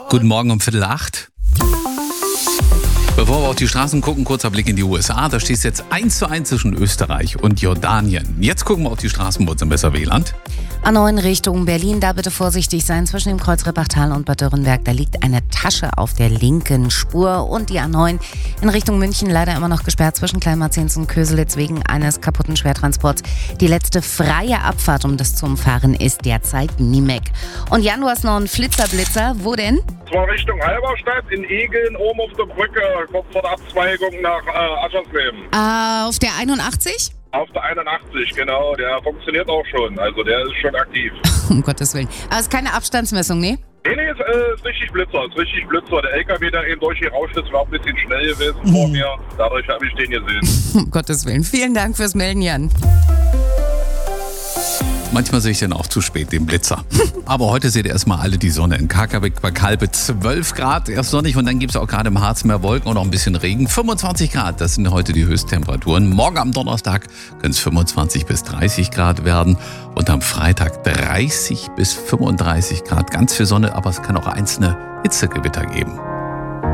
Guten Morgen um 7:45. Bevor wir auf die Straßen gucken, kurzer Blick in die USA. Da steht es jetzt 1:1 zwischen Österreich und Jordanien. Jetzt gucken wir auf die Straßen, wo es im Besserwieland. A9 Richtung Berlin, da bitte vorsichtig sein. Zwischen dem Kreuz Reppachtal und Bad Dürrenberg, da liegt eine Tasche auf der linken Spur. Und die A9 in Richtung München leider immer noch gesperrt zwischen Kleinmarzens und Köselitz wegen eines kaputten Schwertransports. Die letzte freie Abfahrt, um das zu umfahren, ist derzeit Niemek. Und Jan, du hast noch einen Flitzer-Blitzer. Wo denn? Zwar Richtung Halberstadt, in Egeln, oben auf der Brücke, kurz vor der Abzweigung nach Aschersleben. Auf der 81? Auf der 81, genau. Der funktioniert auch schon. Also der ist schon aktiv. Um Gottes Willen. Aber es ist keine Abstandsmessung, ne? Nee, ist richtig Blitzer. Ist richtig Blitzer. Der LKW, der eben durchgerauscht ist, war ein bisschen schnell gewesen vor mir. Dadurch habe ich den gesehen. Um Gottes Willen. Vielen Dank fürs Melden, Jan. Manchmal sehe ich den auch zu spät, den Blitzer. Aber heute seht ihr erstmal alle die Sonne. In Karkabik bei Kalbe 12 Grad, erst sonnig und dann gibt es auch gerade im Harz mehr Wolken und auch ein bisschen Regen. 25 Grad, das sind heute die Höchsttemperaturen. Morgen am Donnerstag können es 25 bis 30 Grad werden und am Freitag 30 bis 35 Grad. Ganz viel Sonne, aber es kann auch einzelne Hitzegewitter geben.